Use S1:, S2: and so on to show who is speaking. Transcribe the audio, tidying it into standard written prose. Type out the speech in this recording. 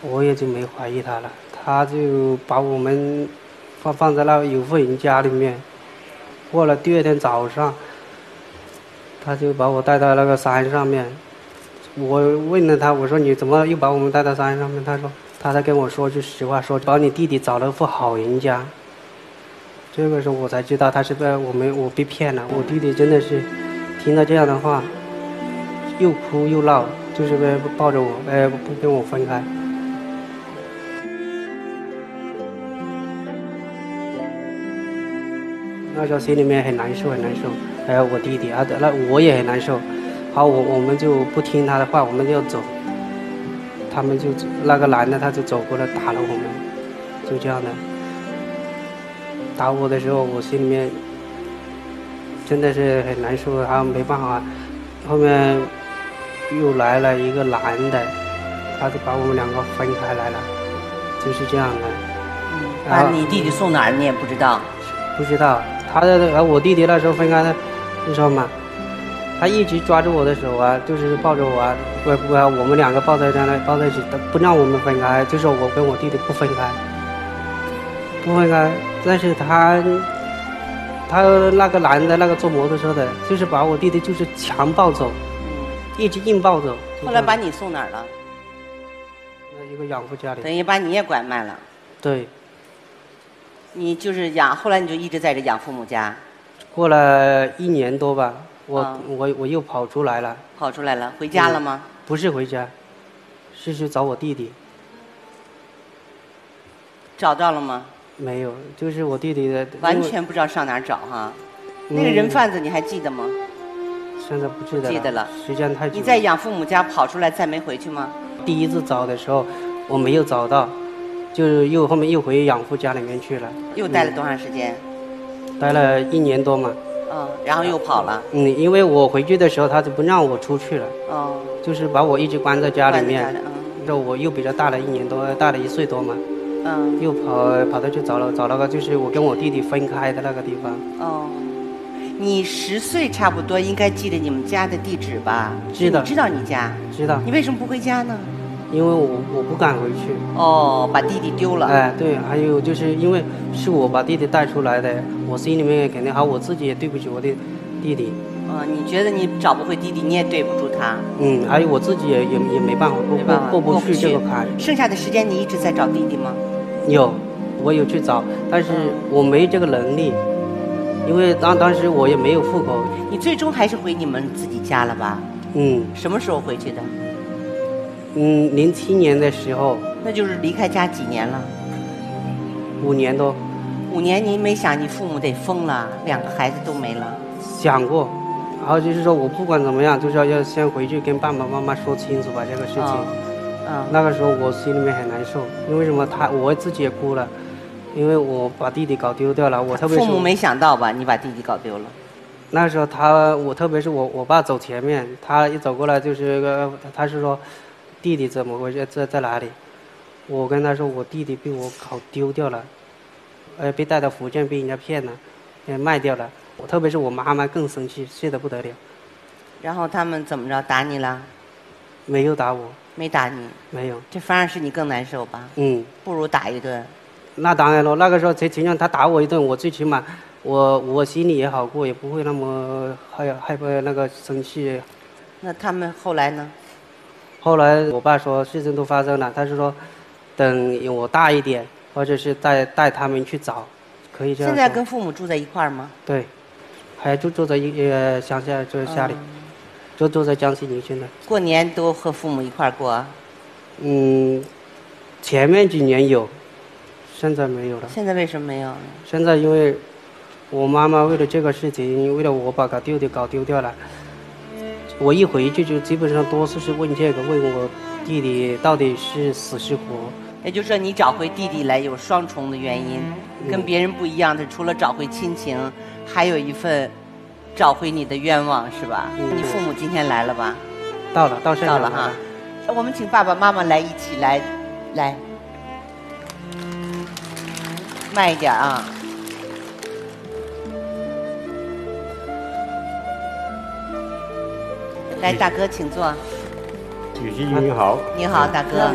S1: 我也就没怀疑他了，他就把我们放在那个有妇人家里面。过了第二天早上，他就把我带到那个山上面。我问了他，我说你怎么又把我们带到山上面？他才跟我说句实话，说把你弟弟找了副好人家。这个时候我才知道他是我被骗了。我弟弟真的是听到这样的话，又哭又闹，就是抱着我，不跟我分开。那时候心里面很难受，很难受。还有我弟弟啊，那我也很难受。好，我们就不听他的话，我们就走。他们就那个男的他就走过来打了我们，就这样的。打我的时候，我心里面真的是很难受，还没办法。后面又来了一个男的，他就把我们两个分开来了，就是这样的。
S2: 把你弟弟送哪儿你也不知道？
S1: 不知道。我弟弟那时候分开的，你知道吗？他一直抓住我的手啊，就是抱着我啊，我们两个抱在一起，不让我们分开，就是我跟我弟弟不分开。但是他那个男的，那个坐摩托车的，就是把我弟弟就是强抱走，一直硬抱走。
S2: 后来把你送哪儿了？
S1: 一个养父家里。
S2: 等于把你也拐卖了。
S1: 对。
S2: 你就是后来你就一直在这养父母家。
S1: 过了1年多吧，我又跑出来了。
S2: 跑出来了，回家了吗？
S1: 不是回家，是去找我弟弟。
S2: 找到了吗？
S1: 没有，就是我弟弟的。
S2: 完全不知道上哪儿找哈。那个人贩子你还记得吗？
S1: 现在不记得了。
S2: 记得了。
S1: 时间太久了。
S2: 你在养父母家跑出来再没回去吗？
S1: 第一次找的时候我没有找到，就是后面又回养父家里面去了。
S2: 又待了多长时间？
S1: 待了1年多嘛。
S2: 然后又跑了。
S1: 因为我回去的时候他就不让我出去了。就是把我一直关在家里面。我又比较大了1年多，大了1岁多嘛。又跑到去找了个就是我跟我弟弟分开的那个地方。
S2: 你10岁差不多应该记得你们家的地址吧？
S1: 知道。
S2: 你知道你家？
S1: 知道。
S2: 你为什么不回家呢？
S1: 因为我不敢回去。
S2: 把弟弟丢了。
S1: 对，还有就是因为是我把弟弟带出来的，我心里面肯定好，我自己也对不起我的弟弟。
S2: 你觉得你找不回弟弟，你也对不住他。
S1: 还有我自己也没办法过不去这个坎。
S2: 剩下的时间你一直在找弟弟吗？
S1: 有，我有去找，但是我没这个能力，因为当时我也没有户口。
S2: 你最终还是回你们自己家了吧？什么时候回去的
S1: ？07年的时候。
S2: 那就是离开家几年了
S1: ？5年多。
S2: 5年，你没想你父母得疯了，2个孩子都没了？
S1: 想过，然后就是说我不管怎么样，就是要先回去跟爸爸妈妈说清楚吧这个事情。那个时候我心里面很难受，因为什么？我自己也哭了，因为我把弟弟搞丢掉了。我特别是
S2: 父母没想到吧，你把弟弟搞丢了。
S1: 那时候我特别是我爸走前面，他一走过来就是他是说弟弟怎么回事，在哪里？我跟他说我弟弟被我搞丢掉了，被带到福建被人家骗了，卖掉了。特别是我妈妈更生气，气得不得了。
S2: 然后他们怎么着打你了？
S1: 没有打我。
S2: 没打你？
S1: 没有。
S2: 这反而是你更难受吧？不如打一顿。
S1: 那当然了，那个时候谁情愿他打我一顿，我最起码我心里也好过，也不会那么害怕那个生气。
S2: 那他们后来呢？
S1: 后来我爸说事情都发生了，他是说等我大一点，或者是带他们去找，可以这样。
S2: 现在跟父母住在一块儿吗？
S1: 对，还住在乡下，就是家里。就住在江西宁县的。
S2: 过年都和父母一块儿过？
S1: 前面几年有，现在没有了。
S2: 现在为什么没有？
S1: 现在因为我妈妈为了这个事情，为了我把搞丢掉了，我一回去就基本上多数是问我弟弟到底是死是活。
S2: 也就是说你找回弟弟来有双重的原因，跟别人不一样的，除了找回亲情，还有一份找回你的愿望，是吧？你父母今天来了吧？
S1: 到了，现场了
S2: 哈。我们请爸爸妈妈来一起来，慢一点啊。来，大哥，请坐。
S3: 主席你好。
S2: 你好，大哥。